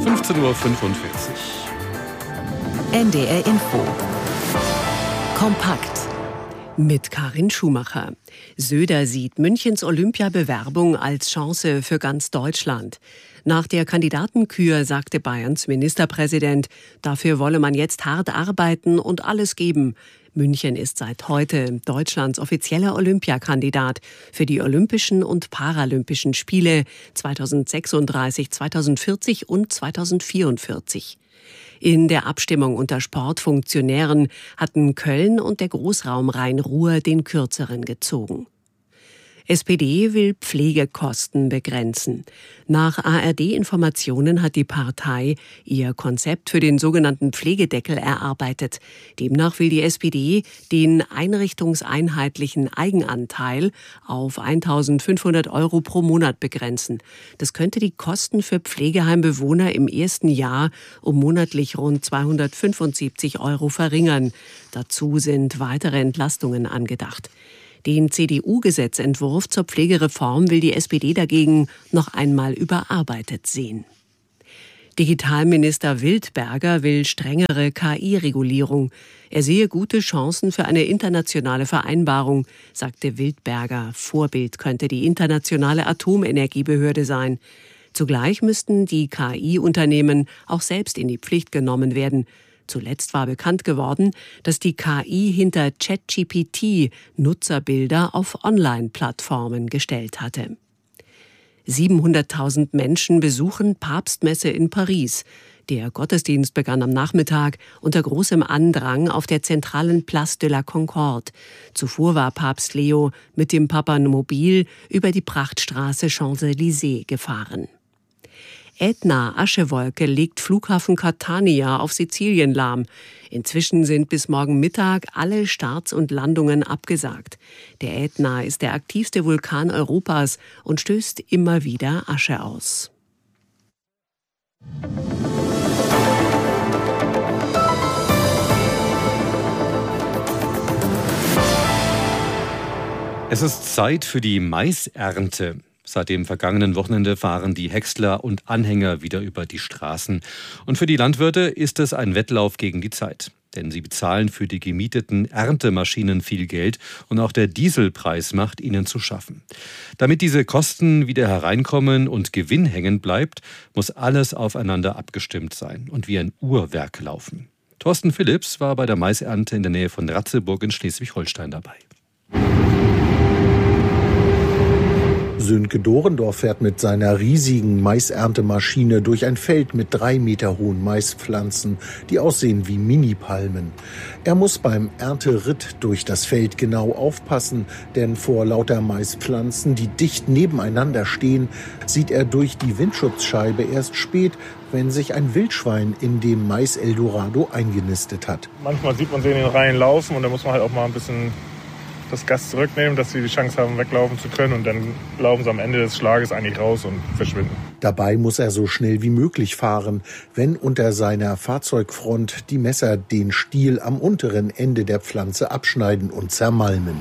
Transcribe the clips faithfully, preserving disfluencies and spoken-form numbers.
fünfzehn Uhr fünfundvierzig. N D R Info. Kompakt. Mit Karin Schumacher. Söder sieht Münchens Olympiabewerbung als Chance für ganz Deutschland. Nach der Kandidatenkür sagte Bayerns Ministerpräsident, dafür wolle man jetzt hart arbeiten und alles geben. München ist seit heute Deutschlands offizieller Olympiakandidat für die Olympischen und Paralympischen Spiele zweitausendsechsunddreißig, zweitausendvierzig und zweitausendvierundvierzig. In der Abstimmung unter Sportfunktionären hatten Köln und der Großraum Rhein-Ruhr den kürzeren gezogen. S P D will Pflegekosten begrenzen. Nach A R D-Informationen hat die Partei ihr Konzept für den sogenannten Pflegedeckel erarbeitet. Demnach will die S P D den einrichtungseinheitlichen Eigenanteil auf eintausendfünfhundert Euro pro Monat begrenzen. Das könnte die Kosten für Pflegeheimbewohner im ersten Jahr um monatlich rund zweihundertfünfundsiebzig Euro verringern. Dazu sind weitere Entlastungen angedacht. Den C D U-Gesetzentwurf zur Pflegereform will die S P D dagegen noch einmal überarbeitet sehen. Digitalminister Wildberger will strengere K I-Regulierung. Er sehe gute Chancen für eine internationale Vereinbarung, sagte Wildberger. Vorbild könnte die internationale Atomenergiebehörde sein. Zugleich müssten die K I-Unternehmen auch selbst in die Pflicht genommen werden. Zuletzt war bekannt geworden, dass die K I hinter ChatGPT Nutzerbilder auf Online-Plattformen gestellt hatte. siebenhunderttausend Menschen besuchen Papstmesse in Paris. Der Gottesdienst begann am Nachmittag unter großem Andrang auf der zentralen Place de la Concorde. Zuvor war Papst Leo mit dem Papamobil über die Prachtstraße Champs-Élysées gefahren. Ätna-Aschewolke legt Flughafen Catania auf Sizilien lahm. Inzwischen sind bis morgen Mittag alle Starts und Landungen abgesagt. Der Ätna ist der aktivste Vulkan Europas und stößt immer wieder Asche aus. Es ist Zeit für die Maisernte. Seit dem vergangenen Wochenende fahren die Häcksler und Anhänger wieder über die Straßen. Und für die Landwirte ist es ein Wettlauf gegen die Zeit. Denn sie bezahlen für die gemieteten Erntemaschinen viel Geld und auch der Dieselpreis macht ihnen zu schaffen. Damit diese Kosten wieder hereinkommen und Gewinn hängen bleibt, muss alles aufeinander abgestimmt sein und wie ein Uhrwerk laufen. Thorsten Philipps war bei der Maisernte in der Nähe von Ratzeburg in Schleswig-Holstein dabei. Sönke Dorendorf fährt mit seiner riesigen Maiserntemaschine durch ein Feld mit drei Meter hohen Maispflanzen, die aussehen wie Mini-Palmen. Er muss beim Ernteritt durch das Feld genau aufpassen, denn vor lauter Maispflanzen, die dicht nebeneinander stehen, sieht er durch die Windschutzscheibe erst spät, wenn sich ein Wildschwein in dem Mais-Eldorado eingenistet hat. Manchmal sieht man sie in den Reihen laufen und da muss man halt auch mal ein bisschen das Gas zurücknehmen, dass sie die Chance haben, weglaufen zu können. Und dann laufen sie am Ende des Schlages eigentlich raus und verschwinden. Dabei muss er so schnell wie möglich fahren, wenn unter seiner Fahrzeugfront die Messer den Stiel am unteren Ende der Pflanze abschneiden und zermalmen.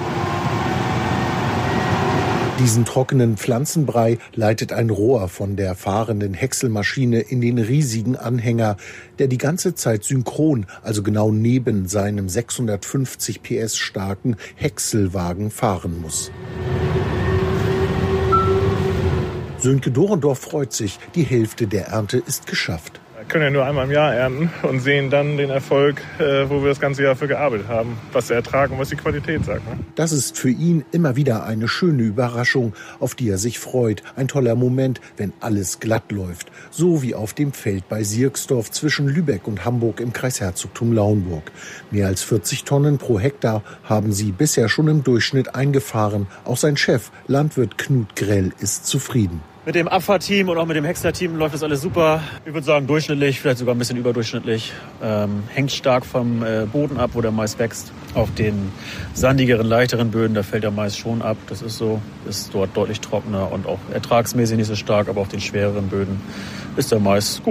Diesen trockenen Pflanzenbrei leitet ein Rohr von der fahrenden Häckselmaschine in den riesigen Anhänger, der die ganze Zeit synchron, also genau neben seinem sechshundertfünfzig P S starken Häckselwagen fahren muss. Sönke Dorendorf freut sich, die Hälfte der Ernte ist geschafft. Wir können ja nur einmal im Jahr ernten und sehen dann den Erfolg, äh, wo wir das ganze Jahr für gearbeitet haben, was der Ertrag und was die Qualität sagt. Ne? Das ist für ihn immer wieder eine schöne Überraschung, auf die er sich freut. Ein toller Moment, wenn alles glatt läuft. So wie auf dem Feld bei Sierksdorf zwischen Lübeck und Hamburg im Kreisherzogtum Lauenburg. Mehr als vierzig Tonnen pro Hektar haben sie bisher schon im Durchschnitt eingefahren. Auch sein Chef, Landwirt Knut Grell, ist zufrieden. Mit dem Abfahrtteam und auch mit dem Häcksler-Team läuft das alles super. Ich würde sagen durchschnittlich, vielleicht sogar ein bisschen überdurchschnittlich. Ähm, hängt stark vom äh, Boden ab, wo der Mais wächst. Auf den sandigeren, leichteren Böden, da fällt der Mais schon ab. Das ist so, ist dort deutlich trockener und auch ertragsmäßig nicht so stark. Aber auf den schwereren Böden ist der Mais gut.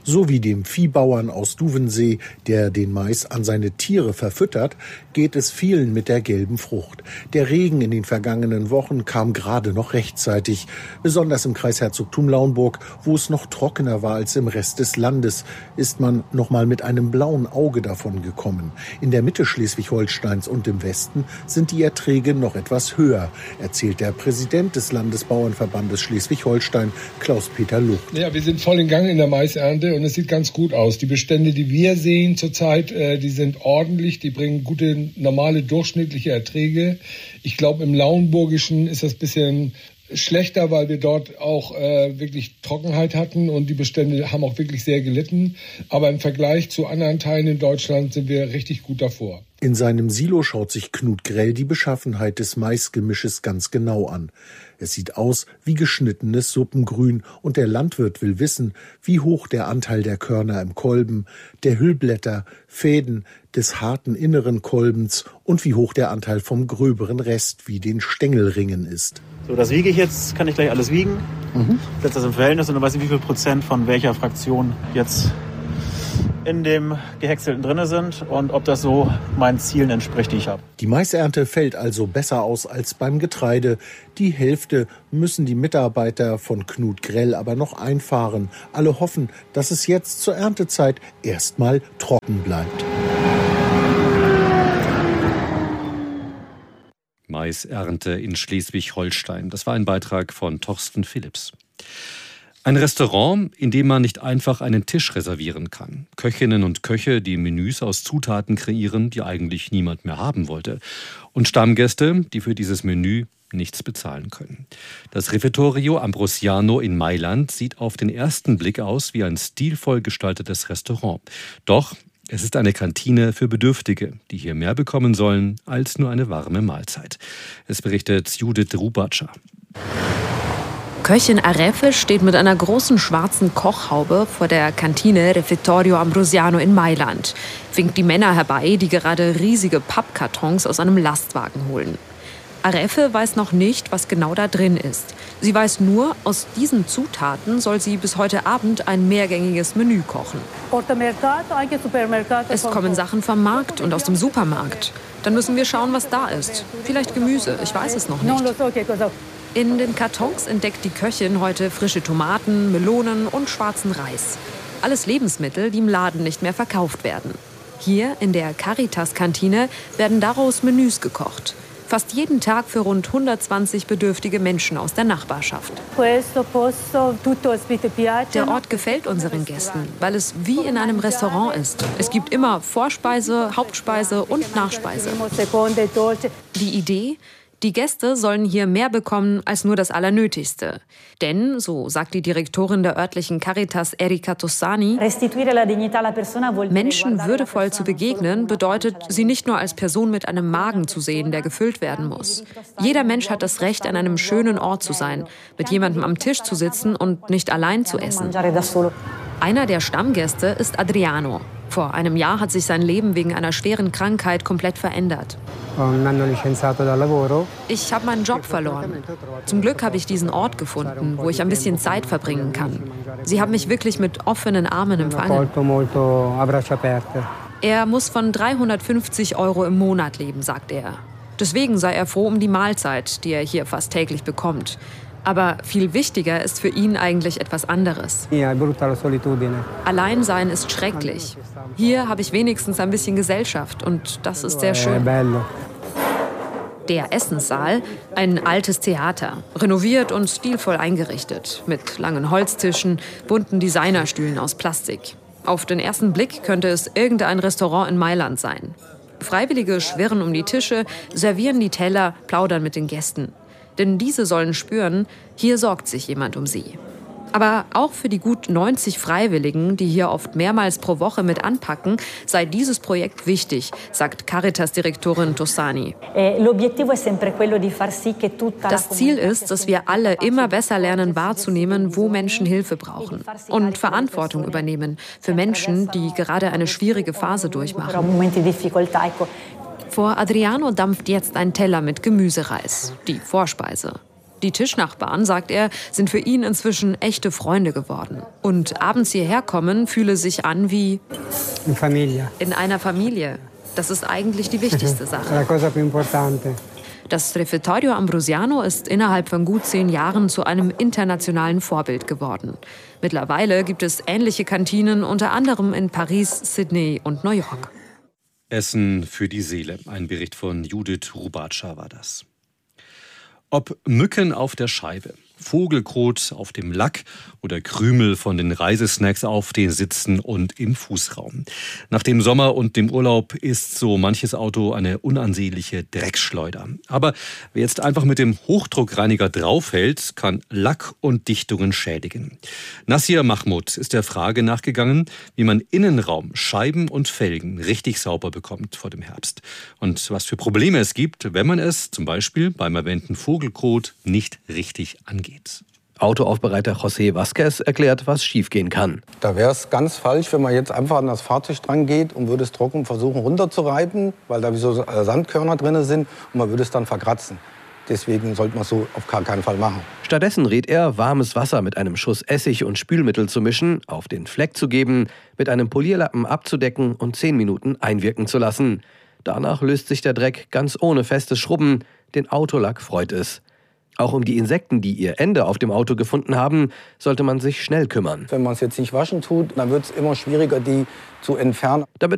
So wie dem Viehbauern aus Duvensee, der den Mais an seine Tiere verfüttert, geht es vielen mit der gelben Frucht. Der Regen in den vergangenen Wochen kam gerade noch rechtzeitig, besonders im Kreisherzogtum Lauenburg, wo es noch trockener war als im Rest des Landes, ist man noch mal mit einem blauen Auge davon gekommen. In der Mitte Schleswig-Holsteins und im Westen sind die Erträge noch etwas höher, erzählt der Präsident des Landesbauernverbandes Schleswig-Holstein, Klaus-Peter Lucht. Ja, wir sind voll in Gang in der Maisernte und es sieht ganz gut aus. Die Bestände, die wir sehen zurzeit, äh, die sind ordentlich, die bringen gute, normale, durchschnittliche Erträge. Ich glaube, im Lauenburgischen ist das ein bisschen schlechter, weil wir dort auch äh, wirklich Trockenheit hatten und die Bestände haben auch wirklich sehr gelitten. Aber im Vergleich zu anderen Teilen in Deutschland sind wir richtig gut davor. In seinem Silo schaut sich Knut Grell die Beschaffenheit des Maisgemisches ganz genau an. Es sieht aus wie geschnittenes Suppengrün und der Landwirt will wissen, wie hoch der Anteil der Körner im Kolben, der Hüllblätter, Fäden, des harten inneren Kolbens und wie hoch der Anteil vom gröberen Rest wie den Stängelringen ist. So, das wiege ich jetzt, kann ich gleich alles wiegen. Mhm. Setze das im Verhältnis und dann weiß ich, wie viel Prozent von welcher Fraktion jetzt in dem Gehäckselten drin sind und ob das so meinen Zielen entspricht, die ich habe. Die Maisernte fällt also besser aus als beim Getreide. Die Hälfte müssen die Mitarbeiter von Knut Grell aber noch einfahren. Alle hoffen, dass es jetzt zur Erntezeit erstmal trocken bleibt. Maisernte in Schleswig-Holstein. Das war ein Beitrag von Torsten Philipps. Ein Restaurant, in dem man nicht einfach einen Tisch reservieren kann. Köchinnen und Köche, die Menüs aus Zutaten kreieren, die eigentlich niemand mehr haben wollte. Und Stammgäste, die für dieses Menü nichts bezahlen können. Das Refettorio Ambrosiano in Mailand sieht auf den ersten Blick aus wie ein stilvoll gestaltetes Restaurant. Doch es ist eine Kantine für Bedürftige, die hier mehr bekommen sollen als nur eine warme Mahlzeit. Es berichtet Judith Rubatscher. Köchin Arefe steht mit einer großen schwarzen Kochhaube vor der Kantine Refettorio Ambrosiano in Mailand, winkt die Männer herbei, die gerade riesige Pappkartons aus einem Lastwagen holen. Arefe weiß noch nicht, was genau da drin ist. Sie weiß nur, aus diesen Zutaten soll sie bis heute Abend ein mehrgängiges Menü kochen. Es kommen Sachen vom Markt und aus dem Supermarkt. Dann müssen wir schauen, was da ist. Vielleicht Gemüse, ich weiß es noch nicht. In den Kartons entdeckt die Köchin heute frische Tomaten, Melonen und schwarzen Reis. Alles Lebensmittel, die im Laden nicht mehr verkauft werden. Hier in der Caritas-Kantine werden daraus Menüs gekocht. Fast jeden Tag für rund hundertzwanzig bedürftige Menschen aus der Nachbarschaft. Der Ort gefällt unseren Gästen, weil es wie in einem Restaurant ist. Es gibt immer Vorspeise, Hauptspeise und Nachspeise. Die Idee? Die Gäste sollen hier mehr bekommen als nur das Allernötigste. Denn, so sagt die Direktorin der örtlichen Caritas Erika Tossani, Menschen würdevoll zu begegnen, bedeutet, sie nicht nur als Person mit einem Magen zu sehen, der gefüllt werden muss. Jeder Mensch hat das Recht, an einem schönen Ort zu sein, mit jemandem am Tisch zu sitzen und nicht allein zu essen. Einer der Stammgäste ist Adriano. Vor einem Jahr hat sich sein Leben wegen einer schweren Krankheit komplett verändert. Ich habe meinen Job verloren. Zum Glück habe ich diesen Ort gefunden, wo ich ein bisschen Zeit verbringen kann. Sie haben mich wirklich mit offenen Armen empfangen. Er muss von dreihundertfünfzig Euro im Monat leben, sagt er. Deswegen sei er froh um die Mahlzeit, die er hier fast täglich bekommt. Aber viel wichtiger ist für ihn eigentlich etwas anderes. Alleinsein ist schrecklich. Hier habe ich wenigstens ein bisschen Gesellschaft und das ist sehr schön. Der Essenssaal, ein altes Theater, renoviert und stilvoll eingerichtet, mit langen Holztischen, bunten Designerstühlen aus Plastik. Auf den ersten Blick könnte es irgendein Restaurant in Mailand sein. Freiwillige schwirren um die Tische, servieren die Teller, plaudern mit den Gästen. Denn diese sollen spüren, hier sorgt sich jemand um sie. Aber auch für die gut neunzig Freiwilligen, die hier oft mehrmals pro Woche mit anpacken, sei dieses Projekt wichtig, sagt Caritas-Direktorin Tossani. Das Ziel ist, dass wir alle immer besser lernen wahrzunehmen, wo Menschen Hilfe brauchen und Verantwortung übernehmen für Menschen, die gerade eine schwierige Phase durchmachen. Vor Adriano dampft jetzt ein Teller mit Gemüsereis, die Vorspeise. Die Tischnachbarn, sagt er, sind für ihn inzwischen echte Freunde geworden. Und abends hierher kommen, fühle sich an wie in einer Familie. Das ist eigentlich die wichtigste Sache. Das Refettorio Ambrosiano ist innerhalb von gut zehn Jahren zu einem internationalen Vorbild geworden. Mittlerweile gibt es ähnliche Kantinen, unter anderem in Paris, Sydney und New York. Essen für die Seele. Ein Bericht von Judith Rubatscha war das. Ob Mücken auf der Scheibe, Vogelkot auf dem Lack oder Krümel von den Reisesnacks auf den Sitzen und im Fußraum. Nach dem Sommer und dem Urlaub ist so manches Auto eine unansehnliche Drecksschleuder. Aber wer jetzt einfach mit dem Hochdruckreiniger draufhält, kann Lack und Dichtungen schädigen. Nassir Mahmoud ist der Frage nachgegangen, wie man Innenraum, Scheiben und Felgen richtig sauber bekommt vor dem Herbst. Und was für Probleme es gibt, wenn man es zum Beispiel beim erwähnten Vogelkot nicht richtig angeht. Autoaufbereiter José Vázquez erklärt, was schiefgehen kann. Da wäre es ganz falsch, wenn man jetzt einfach an das Fahrzeug dran geht und würde es trocken versuchen runterzureiben, weil da wie so Sandkörner drin sind und man würde es dann verkratzen. Deswegen sollte man es so auf gar keinen Fall machen. Stattdessen rät er, warmes Wasser mit einem Schuss Essig und Spülmittel zu mischen, auf den Fleck zu geben, mit einem Polierlappen abzudecken und zehn Minuten einwirken zu lassen. Danach löst sich der Dreck ganz ohne festes Schrubben. Den Autolack freut es. Auch um die Insekten, die ihr Ende auf dem Auto gefunden haben, sollte man sich schnell kümmern. Wenn man es jetzt nicht waschen tut, dann wird es immer schwieriger, die zu entfernen. Damit